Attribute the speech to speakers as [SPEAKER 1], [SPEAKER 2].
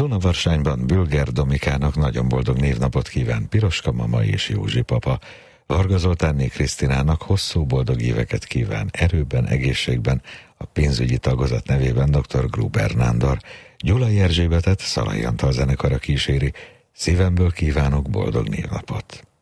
[SPEAKER 1] Dunavarsányban Bülger Domikának nagyon boldog névnapot kíván Piroska mama és Józsi papa. Varga Zoltánné Krisztinának hosszú boldog éveket kíván, erőben, egészségben, a pénzügyi tagozat nevében dr. Gruber Nándor. Gyulai Erzsébetet Szalai Antal zenekara kíséri. Szívemből kívánok boldog névnapot!